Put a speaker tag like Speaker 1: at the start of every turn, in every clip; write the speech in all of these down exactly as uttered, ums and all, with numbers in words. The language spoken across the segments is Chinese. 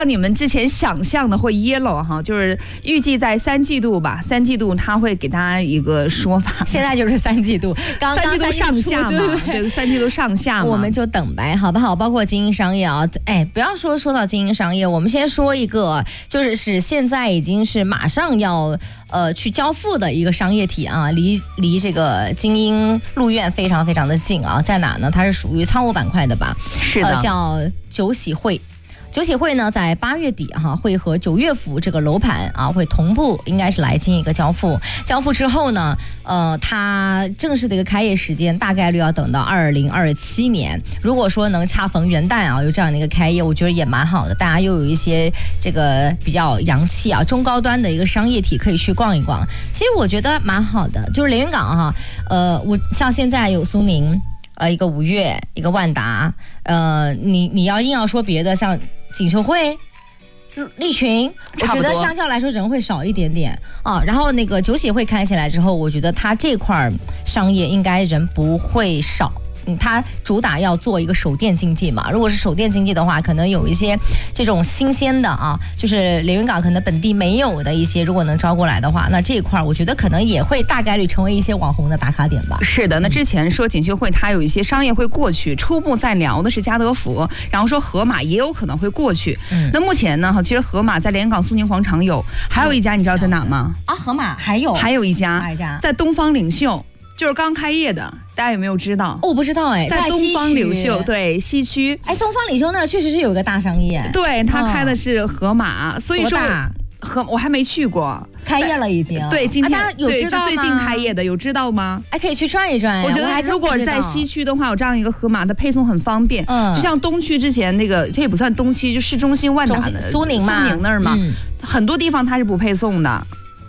Speaker 1: 你们之前想象的会 yellow 哈，就是预计在三季度吧，三季度他会给大家一个说法。
Speaker 2: 现在就是三季度，刚刚
Speaker 1: 三季度上下嘛，对，三季度上下嘛，
Speaker 2: 我们就等呗，好不好？包括精英商业啊，哎，不要说说到精英商业，我们先说一个，就是是现在已经是马上要呃去交付的一个商业体啊，离离这个精英路苑非常非常的近啊，在哪呢？它是属于仓务板块的吧？
Speaker 1: 是的，
Speaker 2: 呃、叫九喜汇。九喜汇呢，在八月底哈、啊，会和九月府这个楼盘啊会同步，应该是来进一个交付。交付之后呢，呃，它正式的一个开业时间大概率要等到二零二七年。如果说能恰逢元旦啊，有这样的一个开业，我觉得也蛮好的。大家又有一些这个比较洋气啊、中高端的一个商业体可以去逛一逛。其实我觉得蛮好的，就是连云港哈、啊，呃，我像现在有苏宁。呃，一个五月，一个万达，呃，你你要硬要说别的，像锦绣汇、利群，我觉得相较来说人会少一点点啊。然后那个九喜汇开起来之后，我觉得它这块商业应该人不会少。嗯，它主打要做一个手电经济嘛，如果是手电经济的话，可能有一些这种新鲜的啊，就是连云港可能本地没有的一些，如果能招过来的话，那这一块我觉得可能也会大概率成为一些网红的打卡点吧。
Speaker 1: 是的，那之前说锦绣汇它有一些商业会过去，初步在聊的是家得福，然后说盒马也有可能会过去。嗯，那目前呢，其实盒马在连云港苏宁广场有，还有一家你知道在哪吗？
Speaker 2: 啊，盒马还有
Speaker 1: 还有一家，
Speaker 2: 哪一家？
Speaker 1: 在东方领袖。就是刚开业的，大家有没有知道？
Speaker 2: 哦，我不知道哎，
Speaker 1: 在东方领袖，对，西区。
Speaker 2: 哎，东方领袖那儿确实是有一个大商业，
Speaker 1: 对，他开的是盒马，哦、所以说盒我还没去过，
Speaker 2: 开业了已经。
Speaker 1: 对，今天、
Speaker 2: 啊、大家有知道吗？
Speaker 1: 最近开业的有知道吗？
Speaker 2: 哎，可以去转一转。
Speaker 1: 我觉得如果在西区的话，有这样一个盒马，它配送很方便。嗯，就像东区之前那个，它也不算东区，就市中心万达的
Speaker 2: 苏宁嘛，
Speaker 1: 苏宁那儿嘛、嗯，很多地方它是不配送的。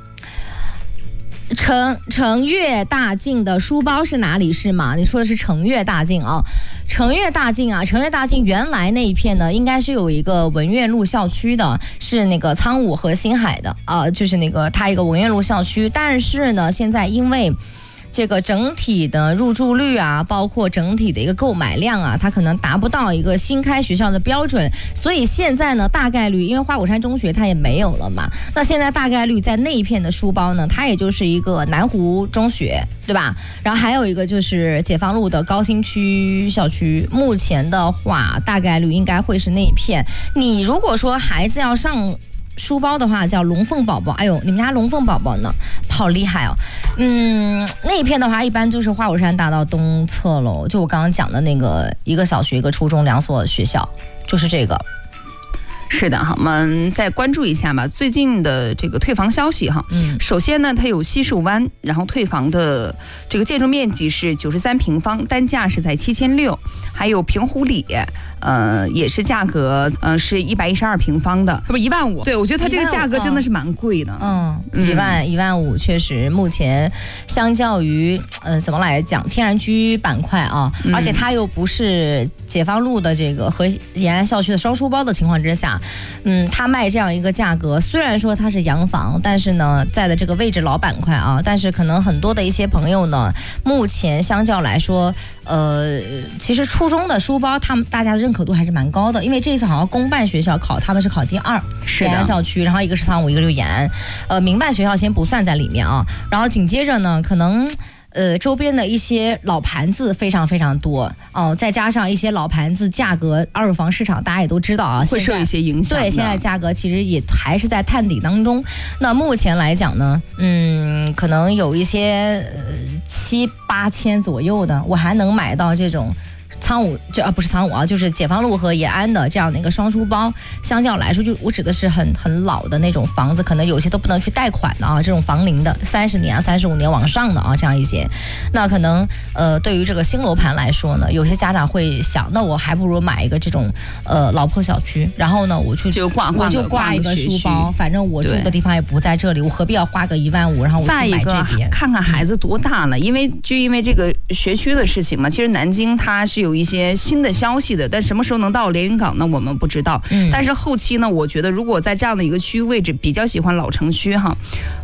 Speaker 2: 成成悦大境的书包是哪里是吗？你说的是成悦大境啊，成悦大境啊，成悦大境原来那一片呢，应该是有一个文苑路校区的，是那个苍梧和星海的啊、呃，就是那个它一个文苑路校区，但是呢，现在因为这个整体的入住率啊，包括整体的一个购买量啊，它可能达不到一个新开学校的标准，所以现在呢，大概率因为花果山中学它也没有了嘛，那现在大概率在那一片的书包呢，它也就是一个南湖中学，对吧？然后还有一个就是解放路的高新区校区，目前的话大概率应该会是那一片。你如果说孩子要上书包的话叫龙凤宝宝，哎呦，你们家龙凤宝宝呢，好厉害哦。嗯，那一片的话，一般就是花果山大道东侧喽，就我刚刚讲的那个一个小学、一个初中、两所学校，就是这个。
Speaker 1: 是的，好，我们再关注一下吧。最近的这个退房消息哈，嗯，首先呢，它有西蜀湾，然后退房的这个建筑面积是九十三平方，单价是在七千六，还有平湖里，呃，也是价格，呃，是一百一十二平方的，是不是一万五？对，我觉得它这个价格真的是蛮贵的，
Speaker 2: 嗯，一万一万五，确实，目前相较于呃怎么来讲，天然居板块啊，嗯、而且它又不是解放路的这个和延安校区的双书包的情况之下。嗯，他卖这样一个价格，虽然说它是洋房，但是呢，在的这个位置老板块啊，但是可能很多的一些朋友呢，目前相较来说，呃，其实初中的书包，他们大家的认可度还是蛮高的，因为这一次好像公办学校考他们是考第二，延安校区，然后一个是苍梧，一个是延安，呃，民办学校先不算在里面啊，然后紧接着呢，可能。呃，周边的一些老盘子非常非常多哦，再加上一些老盘子价格，二手房市场大家也都知道啊，
Speaker 1: 会受一些影响。
Speaker 2: 对，现在价格其实也还是在探底当中。那目前来讲呢，嗯，可能有一些呃七八千左右的，我还能买到这种。苍梧就啊不是苍梧啊，就是解放路和延安的这样的一个双书包，相较来说，就我指的是很很老的那种房子，可能有些都不能去贷款的啊，这种房龄的三十年啊、三十五年往上的啊，这样一些，那可能呃对于这个新楼盘来说呢，有些家长会想，那我还不如买一个这种呃老破小区，然后呢我去
Speaker 1: 就挂
Speaker 2: 我就挂一个书包，反正我住的地方也不在这里，我何必要花个一万五，然后我去买这边？
Speaker 1: 看看孩子多大了，因为就因为这个学区的事情嘛，其实南京它是有。有一些新的消息的，但什么时候能到连云港呢？我们不知道。嗯，但是后期呢，我觉得如果在这样的一个区域位置，比较喜欢老城区哈，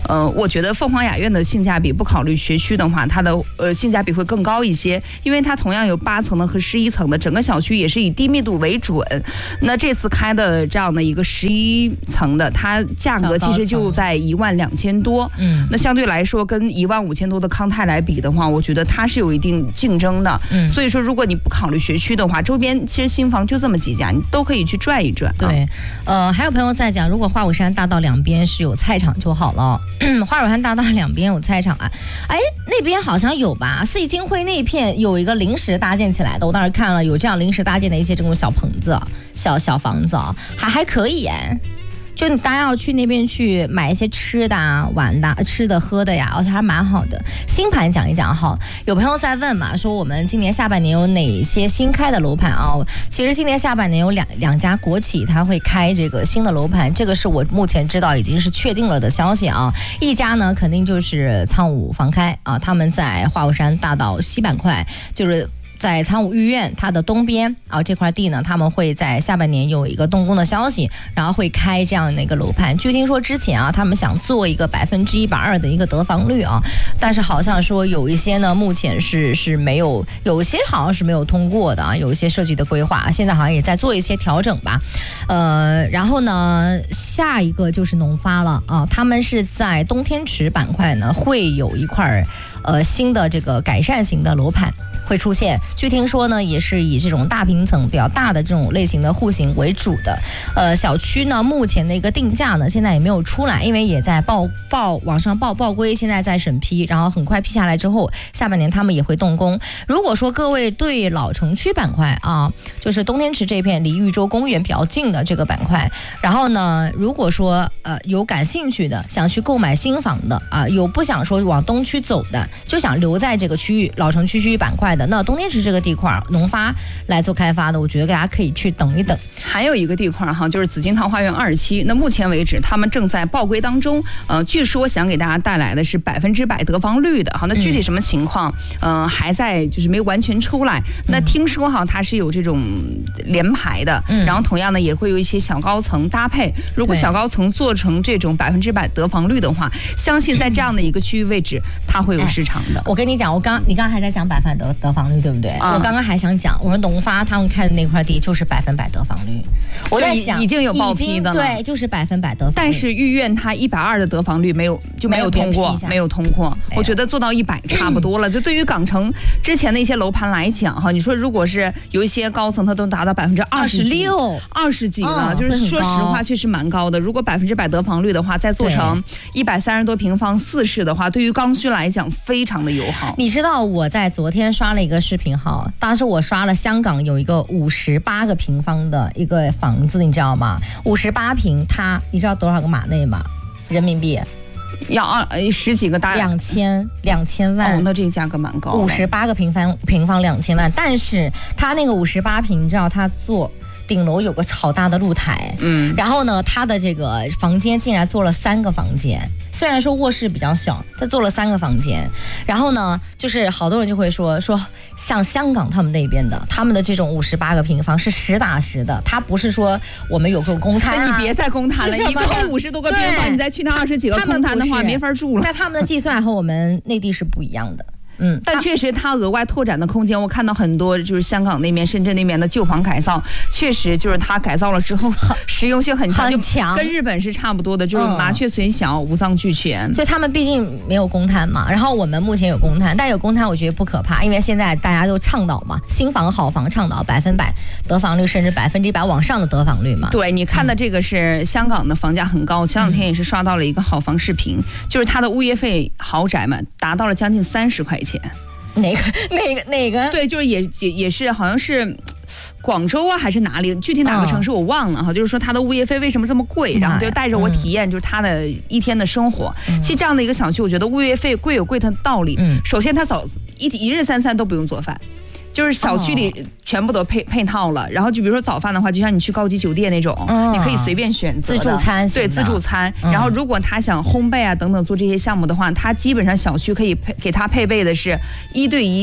Speaker 1: 呃，我觉得凤凰雅苑的性价比不考虑学区的话，它的呃性价比会更高一些，因为它同样有八层的和十一层的，整个小区也是以低密度为准。那这次开的这样的一个十一层的，它价格其实就在一万两千多，嗯，那相对来说跟一万五千多的康泰来比的话，我觉得它是有一定竞争的。嗯，所以说如果你不考虑学区的话，周边其实新房就这么几家，你都可以去转一转。
Speaker 2: 对，呃，还有朋友在讲，如果花果山大道两边是有菜场就好了。花果山大道两边有菜场啊，哎，那边好像有吧？四季金汇那一片有一个临时搭建起来的，我当时看了有这样临时搭建的一些这种小棚子、小小房子啊，还还可以哎。就你大家要去那边去买一些吃的啊、玩的、吃的、喝的呀，而且还蛮好的。新盘讲一讲哈，有朋友在问嘛，说我们今年下半年有哪些新开的楼盘啊？其实今年下半年有两两家国企，它会开这个新的楼盘，这个是我目前知道已经是确定了的消息啊。一家呢，肯定就是苍梧房开啊，他们在花果山大道西板块，就是在苍梧御苑它的东边啊，这块地呢，他们会在下半年有一个动工的消息，然后会开这样的一个楼盘。据听说之前啊，他们想做一个百分之一百二的一个得房率啊，但是好像说有一些呢，目前是是没有，有些好像是没有通过的啊，有一些设计的规划，现在好像也在做一些调整吧。呃，然后呢，下一个就是农发了啊，他们是在东天池板块呢，会有一块呃新的这个改善型的楼盘会出现。据听说呢，也是以这种大平层比较大的这种类型的户型为主的。呃，小区呢目前的一个定价呢，现在也没有出来，因为也在报报网上报报规，现在在审批，然后很快批下来之后，下半年他们也会动工。如果说各位对老城区板块啊，就是东天池这片离豫州公园比较近的这个板块，然后呢，如果说呃有感兴趣的，想去购买新房的啊，有不想说往东区走的，就想留在这个区域老城区区域板块的，那东天池这个地块农发来做开发的，我觉得大家可以去等一等。
Speaker 1: 还有一个地块哈，就是紫金桃花源二期，那目前为止他们正在报规当中，呃，据说想给大家带来的是百分之百得房率的，好，那具体什么情况，嗯、呃，还在就是没完全出来。那听说哈，它是有这种联排的，嗯、然后同样呢也会有一些小高层搭配。如果小高层做成这种百分之百得房率的话，相信在这样的一个区域位置，它会有市场的。
Speaker 2: 哎、我跟你讲，我刚你刚刚还在讲百分得得房率，对不对？嗯、我刚刚还想讲，我说农发他们开的那块地就是百分百得房率。我在想
Speaker 1: 已经有报批的了，
Speaker 2: 对，就是百分百得房率。
Speaker 1: 但是御苑它一百二的得房率没有就没有通过，没有通过。我觉得做到一百差不多了。嗯、就对于港城之前的一些楼盘来讲哈，你说如果是有一些高层，它都达到百分之二十六、二十几了，嗯、就是说实话确实蛮高的。如果百分之百得房率的话，再做成一百三十多平方四室的话，对于刚需来讲非常的友好。
Speaker 2: 你知道我在昨天刷了一个视频号，当时我刷了香港有一个五十八个平方的一个房子，你知道吗？五十八平，它你知道多少个码内吗？人民币
Speaker 1: 要二十几个大
Speaker 2: 两千两千万
Speaker 1: 哦，那这个价格蛮高。
Speaker 2: 五十八个平方平方两千万，但是它那个五十八平，你知道它做顶楼有个好大的露台，嗯，然后呢，它的这个房间竟然做了三个房间。虽然说卧室比较小，他做了三个房间，然后呢，就是好多人就会说说，像香港他们那边的，他们的这种五十八个平方是实打实的，他不是说我们有个公摊、啊，
Speaker 1: 你别再公摊了，一共五十多个平方，你再去那二十几个公摊的话，没法住了。
Speaker 2: 在他们的计算和我们内地是不一样的。嗯，
Speaker 1: 但确实它额外拓展的空间，我看到很多就是香港那边、深圳那边的旧房改造，确实就是它改造了之后实用性很强，
Speaker 2: 很强，
Speaker 1: 跟日本是差不多的，就是麻雀虽小，五脏俱全。
Speaker 2: 所以他们毕竟没有公摊嘛，然后我们目前有公摊，但有公摊我觉得不可怕，因为现在大家都倡导嘛，新房好房倡导百分百得房率，甚至百分之一百往上的得房率嘛。
Speaker 1: 对，你看的这个是香港的房价很高，前两天也是刷到了一个好房视频，就是它的物业费豪宅嘛，达到了将近三十块钱。
Speaker 2: 哪个哪个哪个？
Speaker 1: 对，就是也也也是好像是广州啊还是哪里，具体哪个城市我忘了哈。嗯、就是说它的物业费为什么这么贵，然后就带着我体验就是它的一天的生活。嗯、其实这样的一个小区，我觉得物业费贵有贵它的道理。嗯、首先它早一一日三餐都不用做饭。就是小区里全部都配配套了，然后就比如说早饭的话，就像你去高级酒店那种，嗯、你可以随便选择
Speaker 2: 自助餐，
Speaker 1: 对自助餐。嗯、然后如果他想烘焙啊等等做这些项目的话，他基本上小区可以配给他配备的是一对一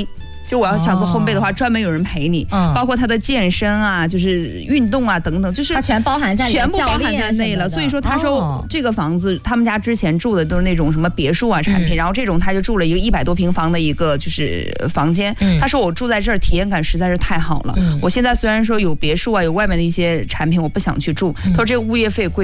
Speaker 1: 就我要想做烘焙的话，专门有人陪你，包括他的健身啊，就是运动啊等等，就是
Speaker 2: 他全包含在
Speaker 1: 全部包含在内了。所以说他说这个房子，他们家之前住的都是那种什么别墅啊产品，然后这种他就住了一个一百多平方的一个就是房间。他说我住在这儿体验感实在是太好了。我现在虽然说有别墅啊，有外面的一些产品，我不想去住。他说这个物业费贵。